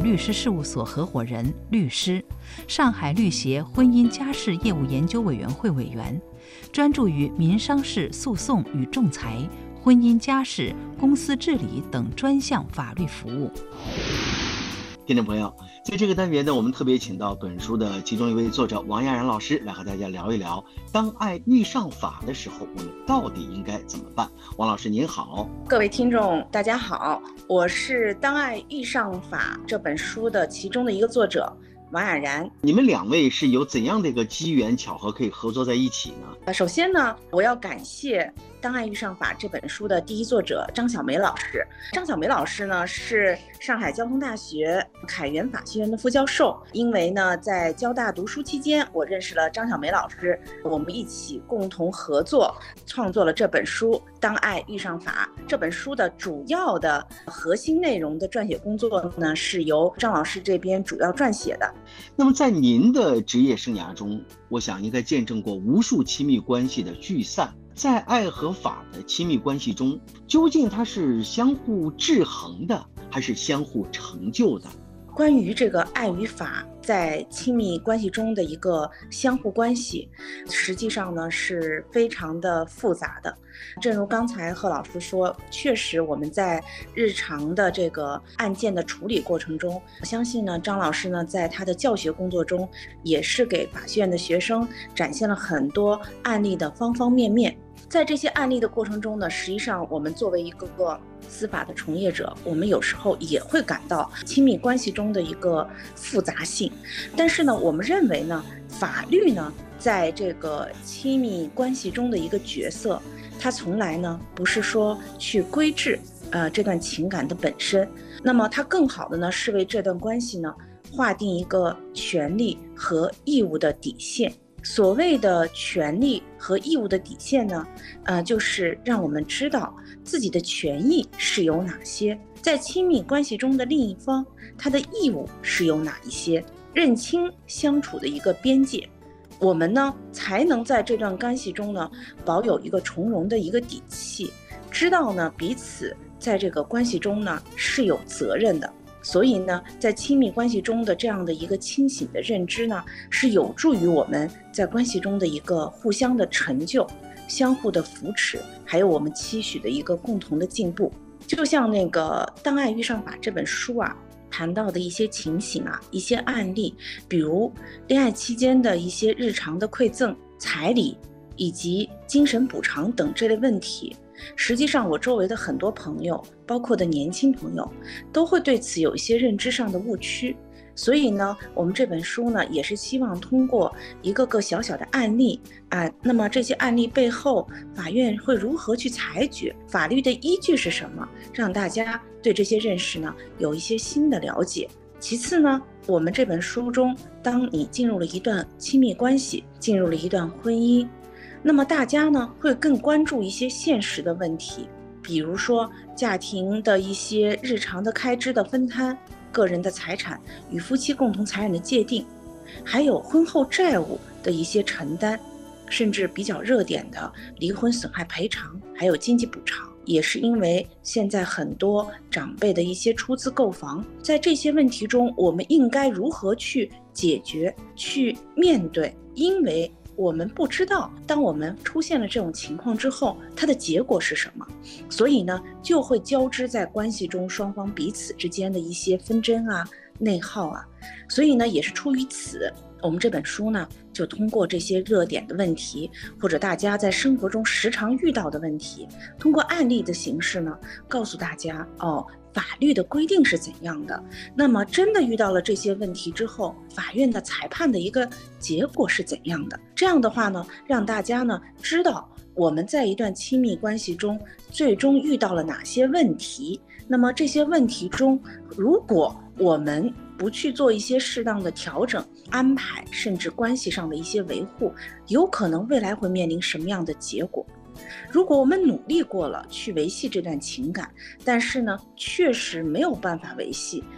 律师事务所合伙人、律师，上海律协婚姻家事业务研究委员会委员，专注于民商事诉讼与仲裁、婚姻家事、公司治理等专项法律服务。 听众朋友，在这个单元呢，我们特别请到本书的其中一位作者王亚然老师来和大家聊一聊，当爱遇上法的时候，我们到底应该怎么办？王老师您好。 各位听众大家好，我是《当爱遇上法》这本书的其中的一个作者王亚然。 你们两位是有怎样的一个机缘巧合可以合作在一起呢？ 首先呢，我要感谢《当爱遇上法》这本书的第一作者张小梅老师。张小梅老师呢是上海交通大学凯源法学院的副教授。因为呢在交大读书期间，我认识了张小梅老师，我们一起共同合作创作了这本书《当爱遇上法》。这本书的主要的核心内容的撰写工作呢，是由张老师这边主要撰写的。 那么在您的职业生涯中，我想应该见证过无数亲密关系的聚散。在爱和法的亲密关系中，究竟它是相互制衡的，还是相互成就的？ 关于这个爱与法在亲密关系中的一个相互关系，实际上呢是非常的复杂的。正如刚才贺老师说，确实我们在日常的这个案件的处理过程中，我相信呢张老师呢在他的教学工作中，也是给法学院的学生展现了很多案例的方方面面。在这些案例的过程中呢，实际上我们作为一个司法的从业者，我们有时候也会感到亲密关系中的一个复杂性。但是呢，我们认为呢，法律呢在这个亲密关系中的一个角色，它从来呢不是说去规制这段情感的本身，那么它更好的呢是为这段关系呢划定一个权利和义务的底线。所谓的权利和义务的底线呢，就是让我们知道自己的权益是有哪些，在亲密关系中的另一方他的义务是有哪一些，认清相处的一个边界，我们呢才能在这段关系中呢保有一个从容的一个底气，知道呢彼此在这个关系中呢是有责任的。所以呢，在亲密关系中的这样的一个清醒的认知呢，是有助于我们在关系中的一个互相的成就、相互的扶持，还有我们期许的一个共同的进步。就像那个《当爱遇上法》这本书啊，谈到的一些情形啊，一些案例，比如恋爱期间的一些日常的馈赠、彩礼以及精神补偿等这类问题。实际上我周围的很多朋友，包括的年轻朋友，都会对此有一些认知上的误区。所以呢，我们这本书呢也是希望通过一个个小小的案例那么这些案例背后法院会如何去裁决，法律的依据是什么，让大家对这些认识呢有一些新的了解。其次呢，我们这本书中，当你进入了一段亲密关系，进入了一段婚姻，那么大家呢会更关注一些现实的问题，比如说家庭的一些日常的开支的分摊，个人的财产与夫妻共同财产的界定，还有婚后债务的一些承担，甚至比较热点的离婚损害赔偿，还有经济补偿。也是因为现在很多长辈的一些出资购房，在这些问题中我们应该如何去解决、去面对，因为我们不知道当我们出现了这种情况之后，它的结果是什么，所以呢就会交织在关系中双方彼此之间的一些纷争啊、内耗啊。所以呢也是出于此，我们这本书呢就通过这些热点的问题，或者大家在生活中时常遇到的问题，通过案例的形式呢告诉大家法律的规定是怎样的，那么真的遇到了这些问题之后，法院的裁判的一个结果是怎样的。这样的话呢，让大家呢知道我们在一段亲密关系中最终遇到了哪些问题，那么这些问题中，如果我们不去做一些适当的调整、安排，甚至关系上的一些维护，有可能未来会面临什么样的结果。如果我们努力过了去维系这段情感，但是呢确实没有办法维系，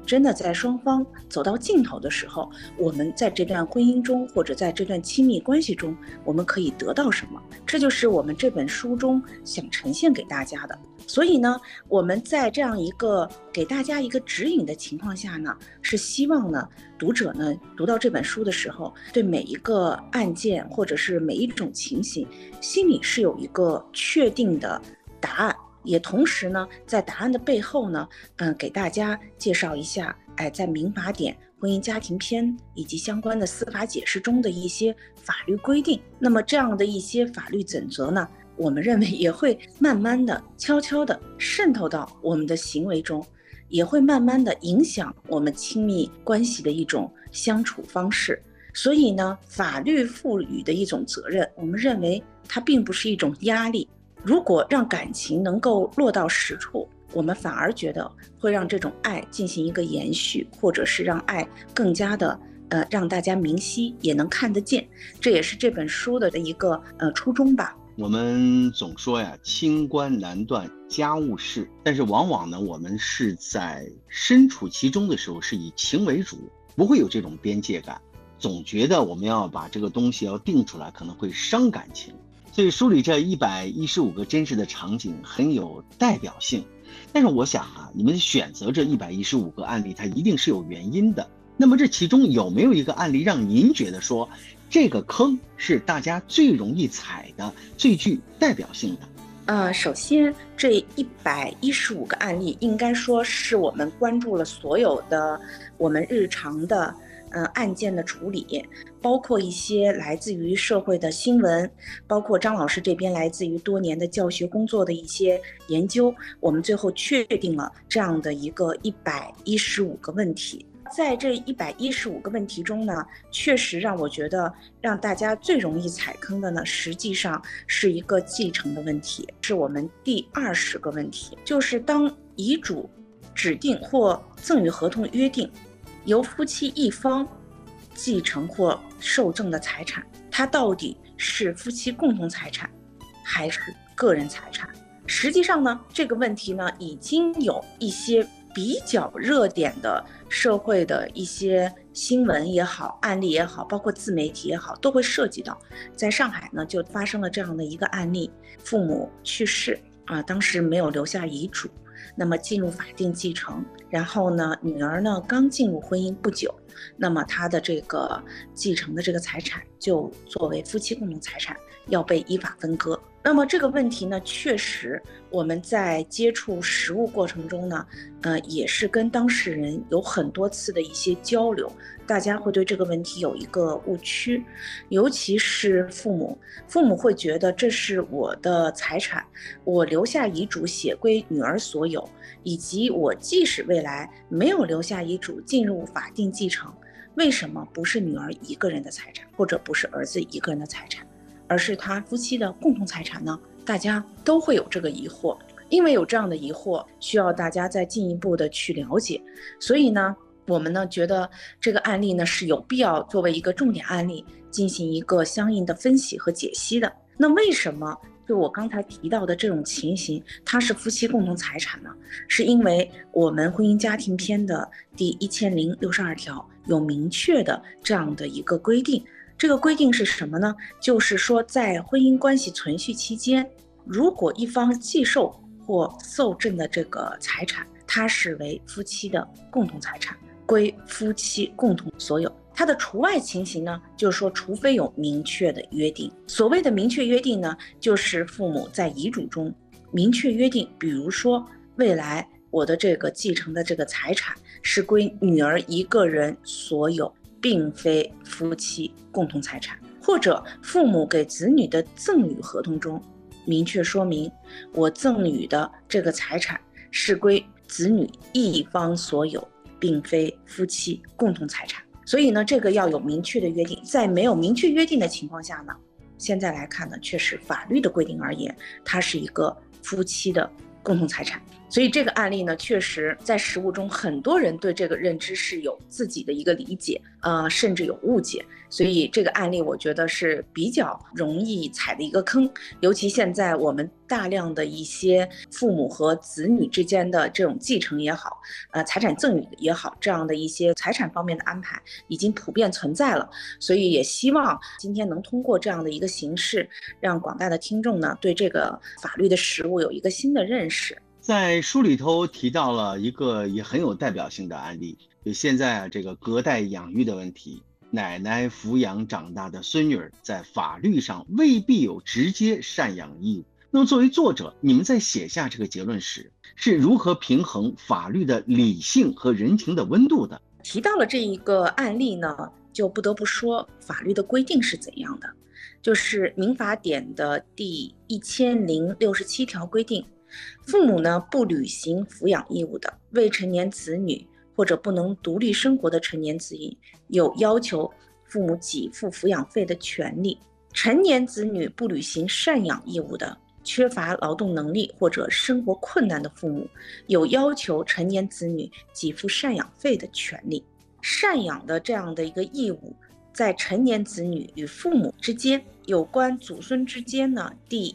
真的在双方走到尽头的时候，我们在这段婚姻中或者在这段亲密关系中，我们可以得到什么？这就是我们这本书中想呈现给大家的。所以呢，我们在这样一个给大家一个指引的情况下呢，是希望呢读者呢读到这本书的时候，对每一个案件或者是每一种情形，心里是有一个确定的答案。也同时呢，在答案的背后呢，给大家介绍一下，在民法典、婚姻家庭篇以及相关的司法解释中的一些法律规定。那么这样的一些法律准则呢，我们认为也会慢慢的、悄悄的渗透到我们的行为中，也会慢慢的影响我们亲密关系的一种相处方式。所以呢，法律赋予的一种责任，我们认为它并不是一种压力。如果让感情能够落到实处，我们反而觉得会让这种爱进行一个延续，或者是让爱更加的让大家明晰，也能看得见。这也是这本书的一个初衷吧。 我们总说呀，清官难断家务事，但是往往呢，我们是在身处其中的时候是以情为主，不会有这种边界感，总觉得我们要把这个东西要定出来，可能会伤感情。所以书里这115个真实的场景很有代表性，但是我想啊，你们选择这115个案例，它一定是有原因的。那么这其中有没有一个案例让您觉得说，这个坑是大家最容易踩的、最具代表性的？ 首先这115个案例应该说是我们关注了所有的我们日常的案件的处理，包括一些来自于社会的新闻，包括张老师这边来自于多年的教学工作的一些研究，我们最后确定了这样的一个115个问题。在这115个问题中呢，确实让我觉得让大家最容易踩坑的呢，实际上是一个继承的问题，是我们第20个问题，就是当遗嘱指定或赠与合同约定由夫妻一方继承或受赠的财产，它到底是夫妻共同财产还是个人财产？实际上呢，这个问题呢，已经有一些比较热点的社会的一些新闻也好，案例也好，包括自媒体也好，都会涉及到。在上海呢，就发生了这样的一个案例，父母去世当时没有留下遗嘱，那么进入法定继承，然后呢，女儿呢刚进入婚姻不久，那么她的这个继承的这个财产就作为夫妻共同财产要被依法分割。那么这个问题呢，确实我们在接触实务过程中呢，也是跟当事人有很多次的一些交流，大家会对这个问题有一个误区，尤其是父母会觉得这是我的财产，我留下遗嘱写归女儿所有，以及我即使未来没有留下遗嘱进入法定继承，为什么不是女儿一个人的财产，或者不是儿子一个人的财产，而是他夫妻的共同财产呢？大家都会有这个疑惑，因为有这样的疑惑，需要大家再进一步的去了解。所以呢，我们呢觉得这个案例呢是有必要作为一个重点案例进行一个相应的分析和解析的。那为什么就我刚才提到的这种情形，它是夫妻共同财产呢？是因为我们婚姻家庭篇的第1062条有明确的这样的一个规定。这个规定是什么呢？就是说在婚姻关系存续期间，如果一方继受或受赠的这个财产，它视为夫妻的共同财产，归夫妻共同所有。它的除外情形呢，就是说除非有明确的约定。所谓的明确约定呢，就是父母在遗嘱中明确约定，比如说未来我的这个继承的这个财产是归女儿一个人所有，并非夫妻共同财产，或者父母给子女的赠与合同中明确说明，我赠与的这个财产是归子女一方所有，并非夫妻共同财产。所以呢，这个要有明确的约定。在没有明确约定的情况下呢，现在来看呢，确实法律的规定而言，它是一个夫妻的共同财产。 所以这个案例呢，确实在实务中，很多人对这个认知是有自己的一个理解，甚至有误解。所以这个案例我觉得是比较容易踩的一个坑，尤其现在我们大量的一些父母和子女之间的这种继承也好，财产赠与也好，这样的一些财产方面的安排已经普遍存在了。所以也希望今天能通过这样的一个形式，让广大的听众呢对这个法律的实务有一个新的认识。 在书里头提到了一个也很有代表性的案例，就现在这个隔代养育的问题，奶奶抚养长大的孙女儿在法律上未必有直接赡养义务。那么作为作者，你们在写下这个结论时，是如何平衡法律的理性和人情的温度的？ 提到了这一个案例呢，就不得不说法律的规定是怎样的，就是民法典的第1067条规定，父母呢不履行抚养义务的未成年子女或者不能独立生活的成年子女，有要求父母给付抚养费的权利。成年子女不履行赡养义务的，缺乏劳动能力或者生活困难的父母，有要求成年子女给付赡养费的权利。赡养的这样的一个义务，在成年子女与父母之间，有关祖孙之间呢，第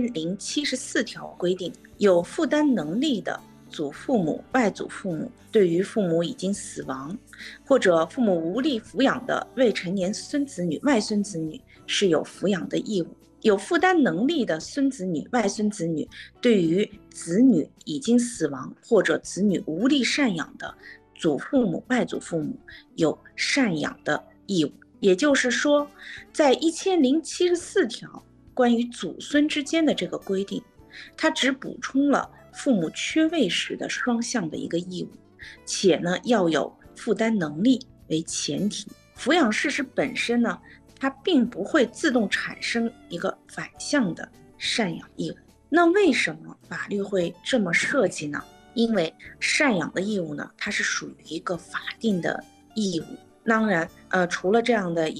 1074条规定，有负担能力的祖父母、外祖父母，对于父母已经死亡或者父母无力抚养的未成年孙子女、外孙子女是有抚养的义务。有负担能力的孙子女、外孙子女，对于子女已经死亡或者子女无力赡养的祖父母、外祖父母有赡养的义务。也就是说，在1074条关于祖孙之间的这个规定，它只补充了父母缺位时的双向的一个义务，且呢要有负担能力为前提。抚养事实本身呢，它并不会自动产生一个反向的赡养义务。那为什么法律会这么设计呢？因为赡养的义务呢，它是属于一个法定的义务。当然，除了这样的